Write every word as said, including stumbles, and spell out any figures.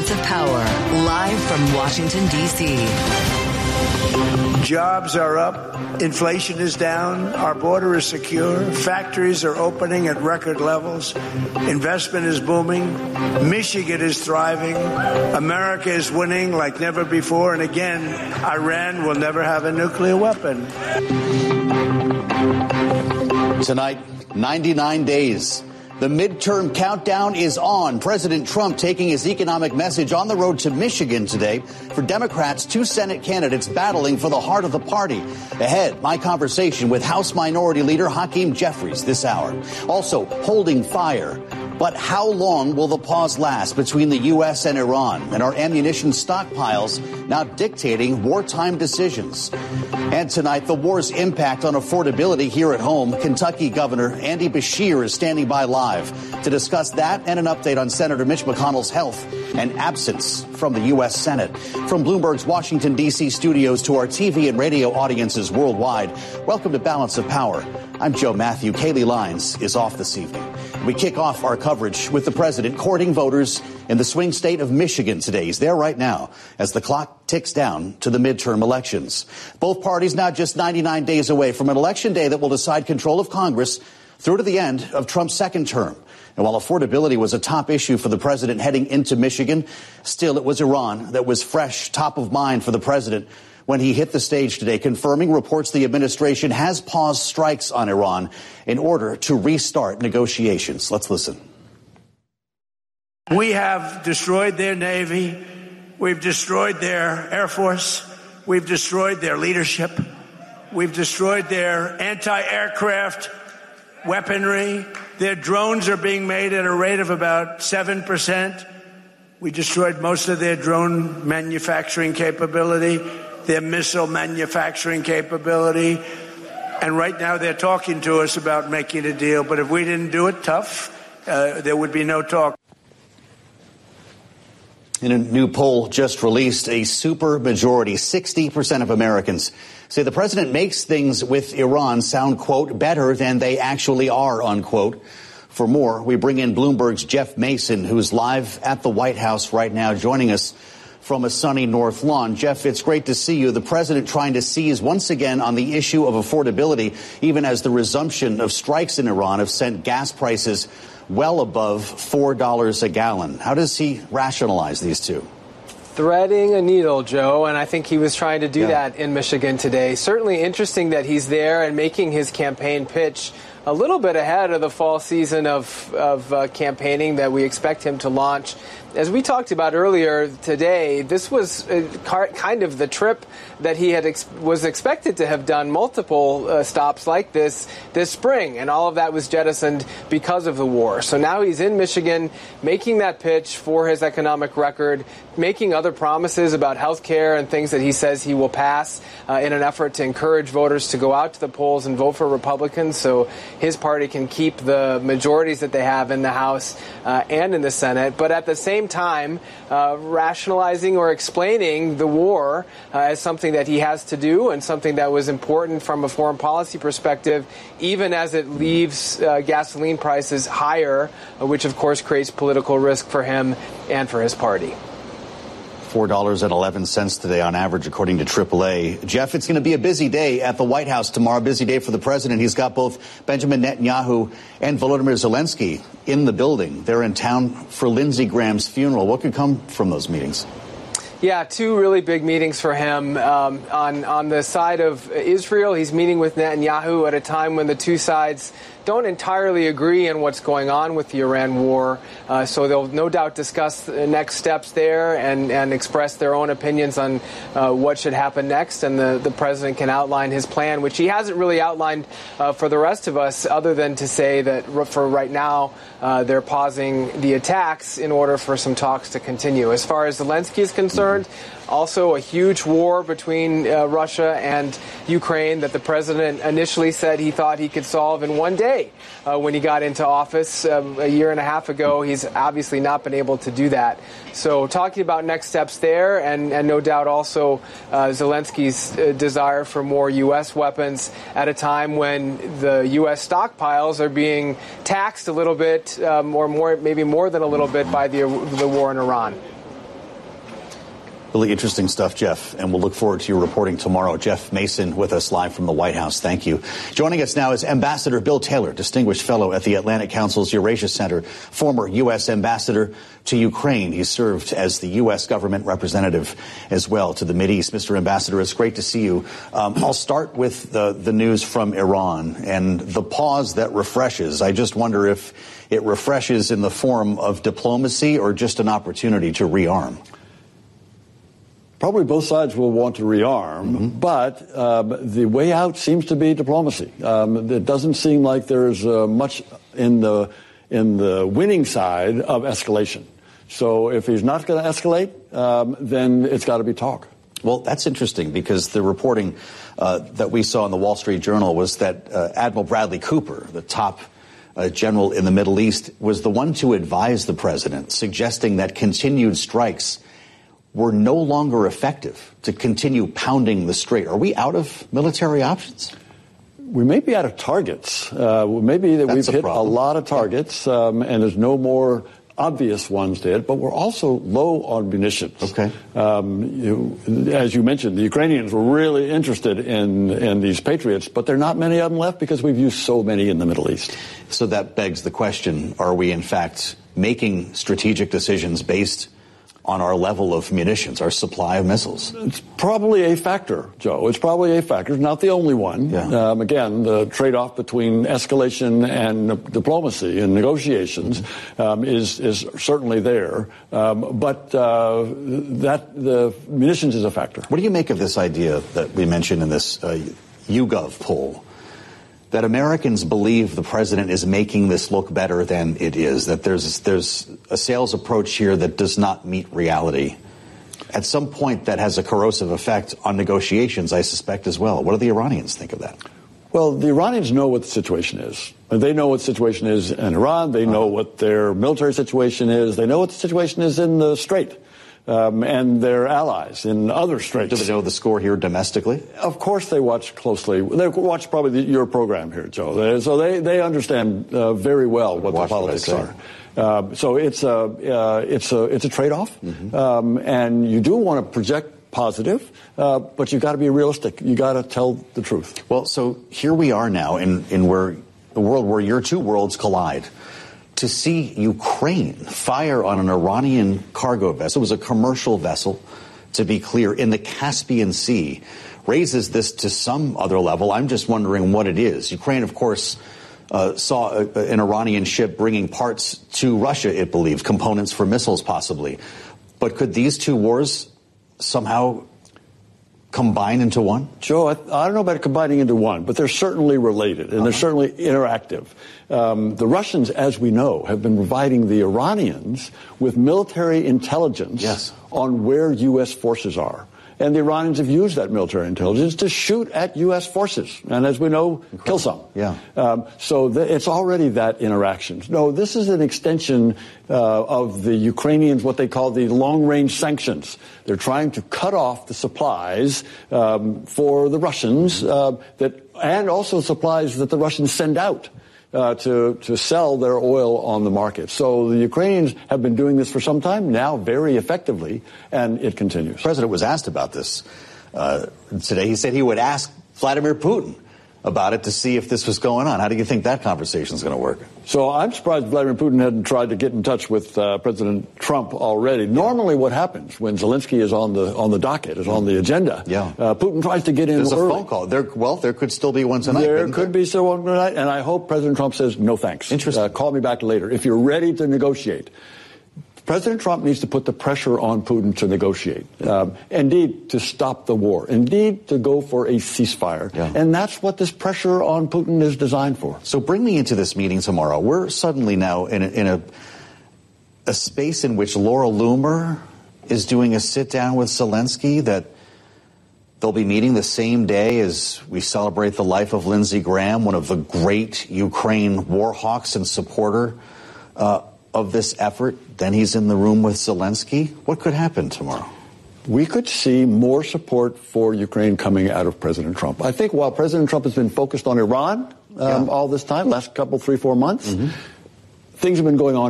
Balance of Power, live from Washington, D C Jobs are up. Inflation is down. Our border is secure. Factories are opening at record levels. Investment is booming. Michigan is thriving. America is winning like never before. And again, Iran will never have a nuclear weapon. Tonight, ninety-nine days. The midterm countdown is on. President Trump taking his economic message on the road to Michigan today. For Democrats, two Senate candidates battling for the heart of the party. Ahead, my conversation with House Minority Leader Hakeem Jeffries this hour. Also, holding fire. But how long will the pause last between the U S and Iran, and our ammunition stockpiles now dictating wartime decisions? And tonight, the war's impact on affordability here at home. Kentucky Governor Andy Beshear is standing by live to discuss that and an update on Senator Mitch McConnell's health and absence from the U S. Senate. From Bloomberg's Washington, D C studios to our T V and radio audiences worldwide, welcome to Balance of Power. I'm Joe Matthew. Kaylee Lyons is off this evening. We kick off our coverage with the president courting voters in the swing state of Michigan today. He's there right now as the clock ticks down to the midterm elections. Both parties now just ninety-nine days away from an election day that will decide control of Congress through to the end of Trump's second term. And while affordability was a top issue for the president heading into Michigan, still it was Iran that was fresh, top of mind for the president when he hit the stage today, confirming reports the administration has paused strikes on Iran in order to restart negotiations. Let's listen. We have destroyed their Navy. We've destroyed their Air Force. We've destroyed their leadership. We've destroyed their anti-aircraft weaponry. Their drones are being made at a rate of about seven percent. We destroyed most of their drone manufacturing capability, their missile manufacturing capability. And right now they're talking to us about making a deal. But if we didn't do it tough, uh, there would be no talk. In a new poll just released, a super majority, sixty percent of Americans say the president makes things with Iran sound, quote, better than they actually are, unquote. For more, we bring in Bloomberg's Jeff Mason, who's live at the White House right now, joining us from a sunny North Lawn. Jeff, it's great to see you. The president trying to seize once again on the issue of affordability, even as the resumption of strikes in Iran have sent gas prices well above four dollars a gallon. How does he rationalize these two? Threading a needle, Joe, and I think he was trying to do yeah. that in Michigan today. Certainly interesting that he's there and making his campaign pitch a little bit ahead of the fall season of, of uh, campaigning that we expect him to launch. As we talked about earlier today, this was uh, car- kind of the trip that he had ex- was expected to have done multiple uh, stops like this this spring, and all of that was jettisoned because of the war. So now he's in Michigan making that pitch for his economic record, making other promises about health care and things that he says he will pass uh, in an effort to encourage voters to go out to the polls and vote for Republicans so his party can keep the majorities that they have in the House uh, and in the Senate. But at the same time, uh, rationalizing or explaining the war uh, as something that he has to do and something that was important from a foreign policy perspective, even as it leaves uh, gasoline prices higher, uh, which of course creates political risk for him and for his party. four dollars and eleven cents today on average, according to triple A. Jeff, it's going to be a busy day at the White House tomorrow, busy day for the president. He's got both Benjamin Netanyahu and Volodymyr Zelensky in the building. They're in town for Lindsey Graham's funeral. What could come from those meetings? Yeah, two really big meetings for him. Um, on, on the side of Israel, he's meeting with Netanyahu at a time when the two sides don't entirely agree on what's going on with the Iran war. Uh, so they'll no doubt discuss the next steps there and, and express their own opinions on uh, what should happen next. And the, the president can outline his plan, which he hasn't really outlined uh, for the rest of us, other than to say that for right now, uh, they're pausing the attacks in order for some talks to continue. As far as Zelensky is concerned, also a huge war between uh, Russia and Ukraine that the president initially said he thought he could solve in one day uh, when he got into office um, a year and a half ago. He's obviously not been able to do that. So talking about next steps there, and, and no doubt also uh, Zelensky's uh, desire for more U S weapons at a time when the U S stockpiles are being taxed a little bit, um, or more, maybe more than a little bit, by the, the war in Iran. Really interesting stuff, Jeff, and we'll look forward to your reporting tomorrow. Jeff Mason with us live from the White House. Thank you. Joining us now is Ambassador Bill Taylor, Distinguished Fellow at the Atlantic Council's Eurasia Center, former U S Ambassador to Ukraine. He served as the U S government representative as well to the Mideast. Mister Ambassador, it's great to see you. Um, I'll start with the, the news from Iran and the pause that refreshes. I just wonder if it refreshes in the form of diplomacy or just an opportunity to rearm. Probably both sides will want to rearm, mm-hmm. but um, the way out seems to be diplomacy. Um, it doesn't seem like there's uh, much in the in the winning side of escalation. So if he's not going to escalate, um, then it's got to be talk. Well, that's interesting because the reporting uh, that we saw in the Wall Street Journal was that uh, Admiral Bradley Cooper, the top uh, general in the Middle East, was the one to advise the president, suggesting that continued strikes were no longer effective to continue pounding the strait. Are we out of military options? We may be out of targets. Uh, maybe that we've a hit problem. a lot of targets, um, and there's no more obvious ones to hit, but we're also low on munitions. Okay. Um, you, as you mentioned, the Ukrainians were really interested in, in these Patriots, but there are not many of them left because we've used so many in the Middle East. So that begs the question, are we in fact making strategic decisions based on our level of munitions, our supply of missiles? It's probably a factor, Joe. It's probably a factor. It's not the only one. Yeah. Um, again, the trade-off between escalation and diplomacy and negotiations mm-hmm. um, is is certainly there. Um, but uh, that the munitions is a factor. What do you make of this idea that we mentioned in this uh, YouGov poll, that Americans believe the president is making this look better than it is, that there's there's a sales approach here that does not meet reality? At some point, that has a corrosive effect on negotiations, I suspect, as well. What do the Iranians think of that? Well, the Iranians know what the situation is. They know what the situation is in Iran. They know what their military situation is. They know what the situation is in the Strait. Um, and their allies in other straits. Do they know the score here domestically? Of course they watch closely. They watch probably the, your program here, Joe. They, so they, they understand uh, very well what watch the politics what are. Uh, so it's a, uh, it's a, it's a trade-off. Mm-hmm. Um, and you do want to project positive, uh, but you've got to be realistic. You got to tell the truth. Well, so here we are now in, in where the world where your two worlds collide. To see Ukraine fire on an Iranian cargo vessel, it was a commercial vessel, to be clear, in the Caspian Sea, raises this to some other level. I'm just wondering what it is. Ukraine, of course, uh, saw a, an Iranian ship bringing parts to Russia, it believed, components for missiles possibly. But could these two wars somehow combine into one? Joe, I, I don't know about combining into one, but they're certainly related, and uh-huh. they're certainly interactive. Um, the Russians, as we know, have been providing the Iranians with military intelligence yes. on where U S forces are. And the Iranians have used that military intelligence to shoot at U S forces. And as we know, Incredible. kill some. Yeah. Um, so th- it's already that interaction. No, this is an extension uh, of the Ukrainians, what they call the long-range sanctions. They're trying to cut off the supplies um, for the Russians uh, that, and also supplies that the Russians send out. Uh, to, to sell their oil on the market. So the Ukrainians have been doing this for some time now very effectively, and it continues. The president was asked about this uh, today. He said he would ask Vladimir Putin about it to see if this was going on. How do you think that conversation is going to work? So I'm surprised Vladimir Putin hadn't tried to get in touch with uh, President Trump already. Normally what happens when Zelensky is on the on the docket, is on the agenda, yeah. uh, Putin tries to get in There's early. a phone call. There, well, there could still be one tonight. There could there? be still one tonight, and I hope President Trump says, no thanks. Interesting. Uh, call me back later. If you're ready to negotiate. President Trump needs to put the pressure on Putin to negotiate, um, indeed to stop the war, indeed to go for a ceasefire. Yeah. And that's what this pressure on Putin is designed for. So bring me into this meeting tomorrow. We're suddenly now in a, in a, a space in which Laura Loomer is doing a sit-down with Zelensky, that they'll be meeting the same day as we celebrate the life of Lindsey Graham, one of the great Ukraine war hawks and supporter uh, of this effort. Then he's in the room with Zelensky. What could happen tomorrow? We could see more support for Ukraine coming out of President Trump. I think while President Trump has been focused on Iran um, yeah. all this time, last couple, three, four months, mm-hmm. things have been going on